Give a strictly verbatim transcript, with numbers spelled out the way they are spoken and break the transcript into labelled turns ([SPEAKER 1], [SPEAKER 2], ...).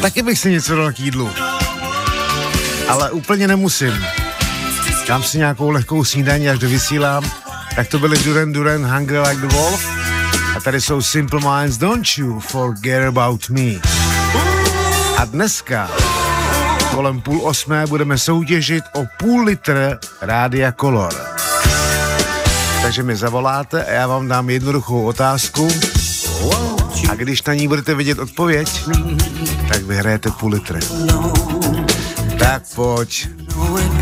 [SPEAKER 1] Taky bych si něco dal k jídlu. Ale úplně nemusím. Dám si nějakou lehkou snídaní, až dovysílám. Tak to byly Duran Duran, Hungry Like the Wolf. A tady jsou Simple Minds, Don't You Forget About Me. A dneska kolem půl osmé budeme soutěžit o půl litr Rádia Color. Takže mi zavoláte a já vám dám jednoduchou otázku. A když na ní budete vidět odpověď, tak vyhrajete půl litr. Tak pojď.